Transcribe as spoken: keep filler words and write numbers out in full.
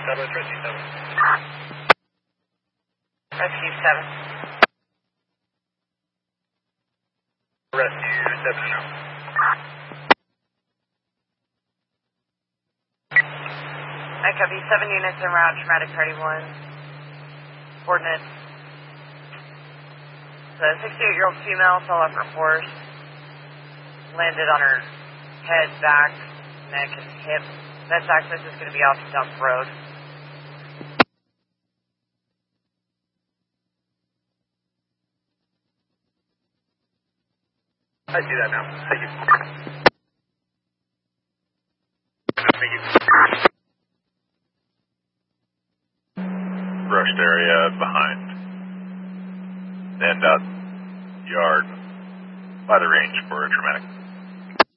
seven, Rescue seven. Rescue seven. Rescue seven now. I copy seven units en route, traumatic party one. Coordinates. The sixty-eight-year-old female fell off her horse, landed on her head, back, neck, and hip. Best access is going to be off Dump Road. I see that now. Thank you. Thank you. Rushed area behind the end out yard by the range for a traumatic.